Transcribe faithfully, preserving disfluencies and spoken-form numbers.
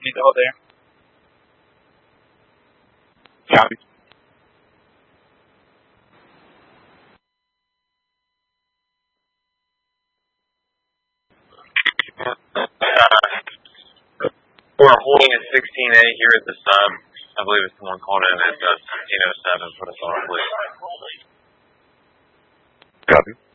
Need to hold there. Copy. We're holding at sixteen A here at the sub. I believe it's someone called in at uh, sixteen oh seven. Put us on, please. Copy.